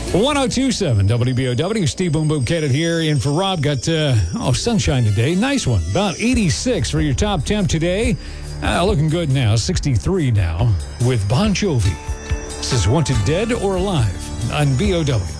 1027 WBOW. Steve Boom Boom Cadet here in for Rob. Got sunshine today. Nice one. About 86 for your top temp today. Looking good now. 63 now with Bon Jovi. This is Wanted Dead or Alive on BOW.